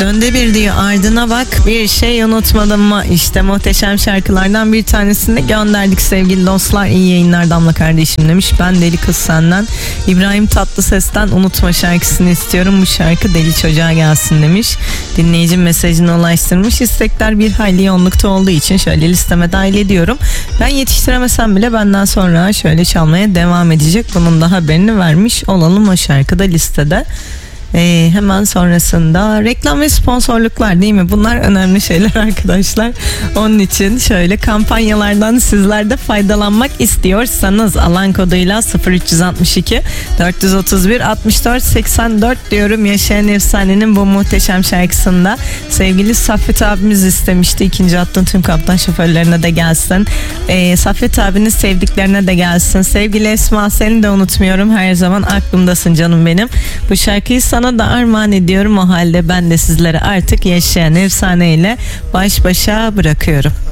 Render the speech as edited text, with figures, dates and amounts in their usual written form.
Dönde bir diyor, ardına bak, bir şey unutmadım mı? İşte muhteşem şarkılardan bir tanesini gönderdik sevgili dostlar. İyi yayınlar Damla kardeşim demiş. Ben Deli Kız Senden, İbrahim Tatlıses'ten Unutma şarkısını istiyorum. Bu şarkı deli çocuğa gelsin demiş. Dinleyicim mesajını ulaştırmış. İstekler bir hayli yoğunlukta olduğu için şöyle listeme dahil ediyorum. Ben yetiştiremesem bile benden sonra şöyle çalmaya devam edecek. Bunun da haberini vermiş olalım. O şarkı da listede. Hemen sonrasında reklam ve sponsorluklar, değil mi? Bunlar önemli şeyler arkadaşlar. Onun için şöyle kampanyalardan sizler de faydalanmak istiyorsanız alan koduyla 0362 431 64 84 diyorum. Yaşayan Efsane'nin bu muhteşem şarkısında sevgili Saffet abimiz istemişti. İkinci hattın tüm kaptan şoförlerine de gelsin. Saffet abinin sevdiklerine de gelsin. Sevgili Esma, seni de unutmuyorum. Her zaman aklımdasın canım benim. Bu şarkıyı sana da armağan ediyorum. O halde ben de sizlere artık Yaşayan Efsane ile baş başa bırakıyorum.